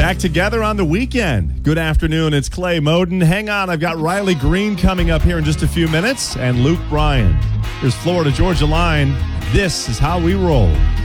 Back together on the weekend. Good afternoon. It's Clay Moden. Hang on. I've got Riley Green coming up here in just a few minutes and Luke Bryan. Here's Florida Georgia Line. This is how we roll.